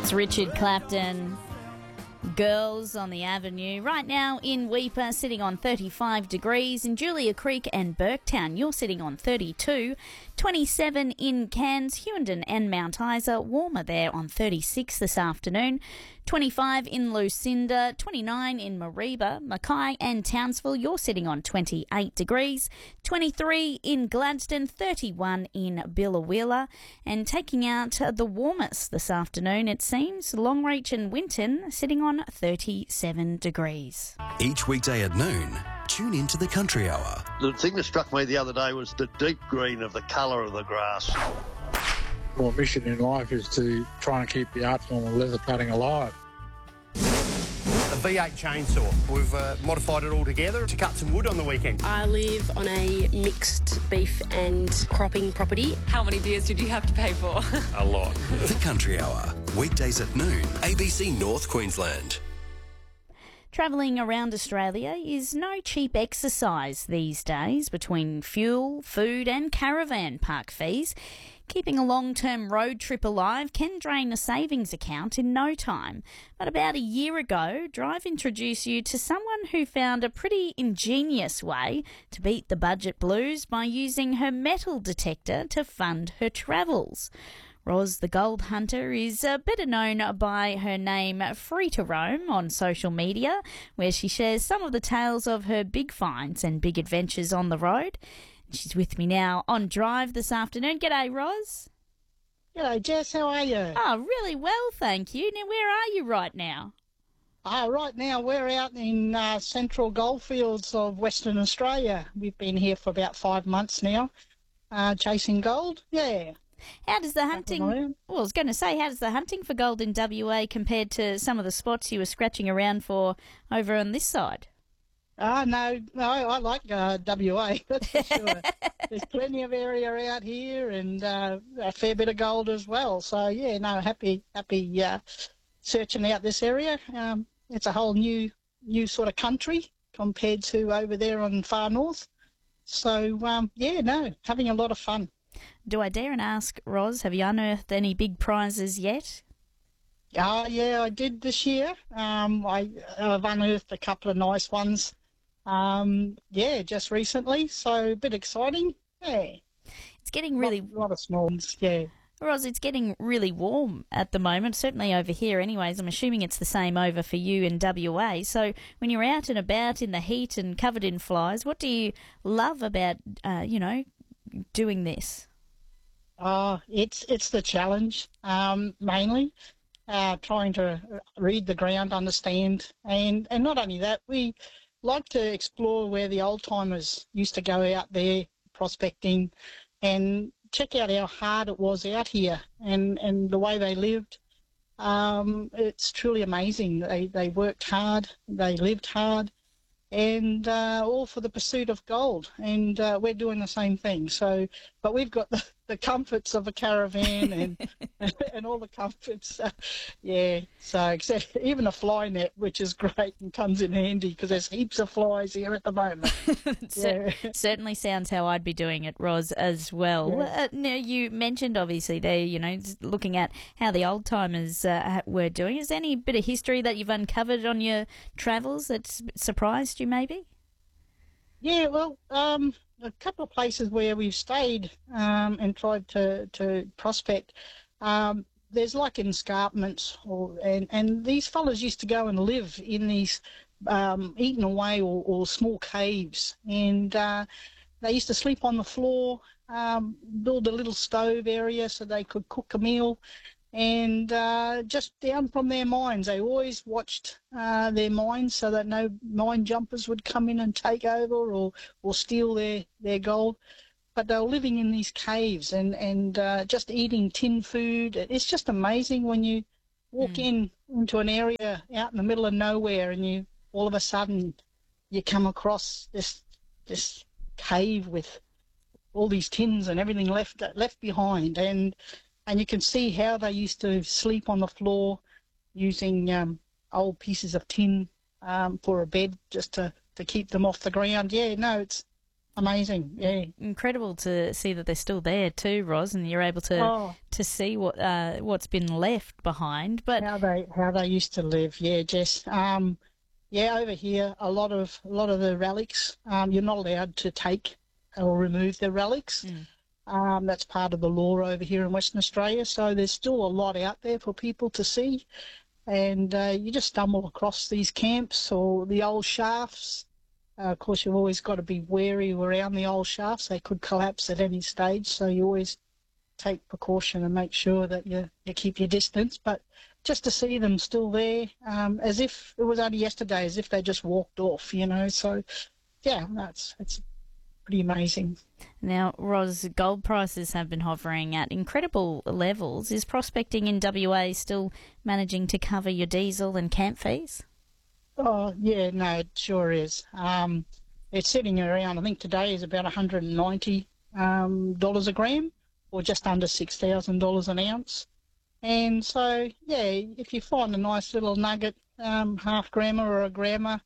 It's Richard Clapton. Girls on the Avenue. Right now in Weipa, sitting on 35 degrees. In Julia Creek and Burketown, you're sitting on 32. 27 in Cairns, Hughenden and Mount Isa, warmer there on 36 this afternoon. 25 in Lucinda, 29 in Mareeba, Mackay and Townsville, you're sitting on 28 degrees. 23 in Gladstone, 31 in Billawheeler. And taking out the warmest this afternoon, it seems, Longreach and Winton sitting on 37 degrees. Each weekday at noon, tune into the Country Hour. The thing that struck me the other day was the deep green of the colour of the grass. My mission in life is to try and keep the art form of leather cutting alive. A V8 chainsaw. We've modified it all together to cut some wood on the weekend. I live on a mixed beef and cropping property. How many beers did you have to pay for? A lot. The Country Hour, weekdays at noon, ABC North Queensland. Travelling around Australia is no cheap exercise these days between fuel, food and caravan park fees. Keeping a long-term road trip alive can drain a savings account in no time. But about a year ago, Drive introduced you to someone who found a pretty ingenious way to beat the budget blues by using her metal detector to fund her travels. Roz the Gold Hunter is better known by her name Free to Roam on social media, where she shares some of the tales of her big finds and big adventures on the road. She's with me now on Drive this afternoon. G'day, Roz. G'day, Jess. How are you? Oh, really well, thank you. Now, where are you right now? Right now we're out in central goldfields of Western Australia. We've been here for about 5 months now, chasing gold. Yeah. How does the hunting... Well, I was going to say, how does the hunting for gold in WA compared to some of the spots you were scratching around for over on this side? No, I like WA, that's for sure. There's plenty of area out here and a fair bit of gold as well. So, yeah, no, happy searching out this area. It's a whole new sort of country compared to over there on far north. So, having a lot of fun. Do I dare and ask, Roz, have you unearthed any big prizes yet? Yeah, I did this year. I've unearthed a couple of nice ones. Just recently, so a bit exciting. Yeah, it's getting really a lot of small ones. Yeah, Roz, it's getting really warm at the moment. Certainly over here, anyways. I'm assuming it's the same over for you in WA. So when you're out and about in the heat and covered in flies, what do you love about doing this? It's the challenge, mainly. Trying to read the ground, understand, and not only that, we like to explore where the old timers used to go out there prospecting and check out how hard it was out here and the way they lived. It's truly amazing. They worked hard, they lived hard, and all for the pursuit of gold. And we're doing the same thing. So, but we've got the comforts of a caravan and all the comforts. So except even a fly net, which is great and comes in handy because there's heaps of flies here at the moment. Certainly sounds how I'd be doing it, Roz, as well. Yeah. Now, you mentioned obviously there, looking at how the old timers were doing. Is there any bit of history that you've uncovered on your travels that's surprised you maybe? Yeah, well, a couple of places where we've stayed and tried to prospect, there's like escarpments, and these fellas used to go and live in these eaten away or small caves, and they used to sleep on the floor, build a little stove area so they could cook a meal, and just down from their mines. They always watched their mines so that no mine jumpers would come in and take over or steal their gold. But they were living in these caves and just eating tin food. It's just amazing when you walk into an area out in the middle of nowhere and you all of a sudden you come across this cave with all these tins and everything left behind, and you can see how they used to sleep on the floor using old pieces of tin for a bed just to keep them off the ground. Yeah, no, amazing. Yeah. Incredible to see that they're still there too, Ros, and you're able to see what's been left behind. But how they used to live, yeah, Jess. Over here, a lot of the relics, you're not allowed to take or remove the relics. That's part of the law over here in Western Australia. So there's still a lot out there for people to see, and you just stumble across these camps or the old shafts. Of course, you've always got to be wary around the old shafts. They could collapse at any stage, so you always take precaution and make sure that you keep your distance. But just to see them still there, as if it was only yesterday, as if they just walked off, So, yeah, it's pretty amazing. Now, Ros, gold prices have been hovering at incredible levels. Is prospecting in WA still managing to cover your diesel and camp fees? Oh, yeah, no, it sure is. It's sitting around, I think today is about $190 a gram, or just under $6,000 an ounce. And so, yeah, if you find a nice little nugget, half grammer or a grammer,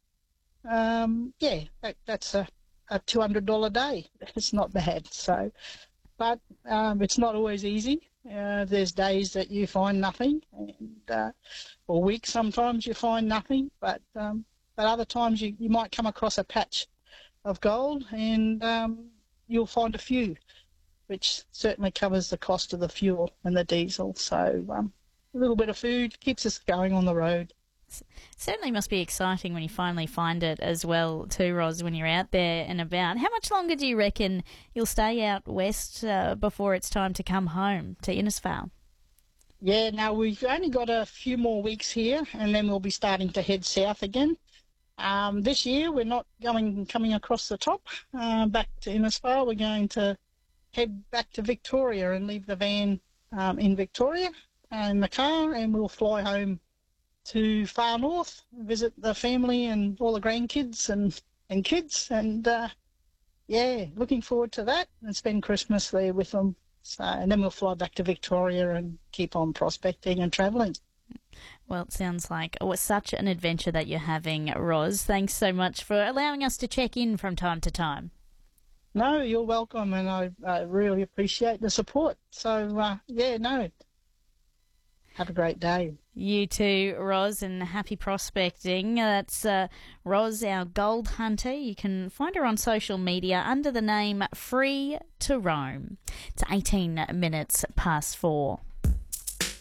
that's a $200 day. It's not bad. So, but it's not always easy. There's days that you find nothing, and or weeks sometimes you find nothing. But other times you might come across a patch of gold, and you'll find a few, which certainly covers the cost of the fuel and the diesel. So a little bit of food keeps us going on the road. Certainly must be exciting when you finally find it as well too, Ros, when you're out there and about. How much longer do you reckon you'll stay out west before it's time to come home to Innisfail? Yeah, no, we've only got a few more weeks here, and then we'll be starting to head south again. This year we're not coming across the top back to Innisfail. We're going to head back to Victoria and leave the van in Victoria in the car, and we'll fly home to far north, visit the family and all the grandkids and kids, and looking forward to that and spend Christmas there with them. So, and then we'll fly back to Victoria and keep on prospecting and travelling. Well, it sounds like such an adventure that you're having, Ros. Thanks so much for allowing us to check in from time to time. No, you're welcome, and I really appreciate the support. So, have a great day. You too, Ros, and happy prospecting. That's Ros, our gold hunter. You can find her on social media under the name Free to Roam. It's 18 minutes past 4.